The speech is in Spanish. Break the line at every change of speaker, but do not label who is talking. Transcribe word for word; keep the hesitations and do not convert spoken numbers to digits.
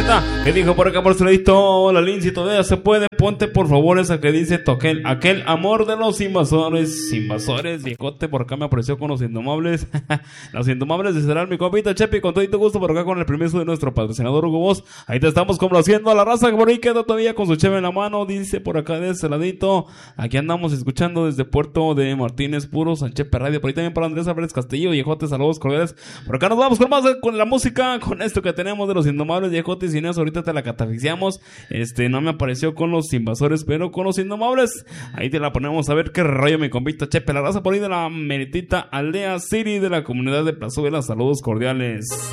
Z. Que dijo por acá por su ladito, la Lindsay, todavía se puede. Ponte por favor esa que dice toquel, aquel amor de los invasores. Invasores, viejote, por acá me apareció con los indomables. Los indomables de cerrar mi compita Chepi, con todo gusto por acá con el permiso de nuestro patrocinador Hugo Boss. Ahí te estamos complaciendo a la raza que por ahí queda todavía con su cheve en la mano. Dice por acá de ese ladito. Aquí andamos escuchando desde Puerto de Martínez, puro Sanchepe Radio. Por ahí también para Andrés Álvarez Castillo, viejote, saludos cordiales. Por acá nos vamos con más, con la música, con esto que tenemos de los indomables, viejote. Sin eso ahorita te la cataficiamos. Este, no me apareció con los invasores, pero con los indomables. Ahí te la ponemos a ver qué rayo mi compita Chepe, la raza por ahí de la meritita Aldea City de la comunidad de Plazuela. Saludos cordiales.